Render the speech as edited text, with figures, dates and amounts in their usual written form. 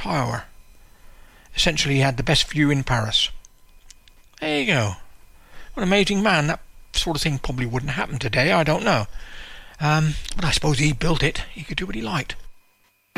tower. Essentially, he had the best view in Paris. There you go. What an amazing man. That sort of thing probably wouldn't happen today, I don't know. But I suppose he built it. He could do what he liked.